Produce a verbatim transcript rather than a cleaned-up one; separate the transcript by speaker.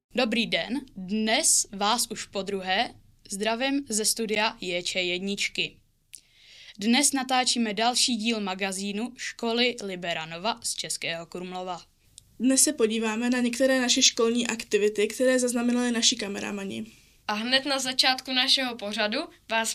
Speaker 1: Dobrý den, dnes vás už podruhé zdravím ze studia J Č jedničky. Dnes natáčíme další díl magazínu Školy Liberanova z Českého Krumlova.
Speaker 2: Dnes se podíváme na některé naše školní aktivity, které zaznamenali naši kameramani.
Speaker 3: A hned na začátku našeho pořadu vás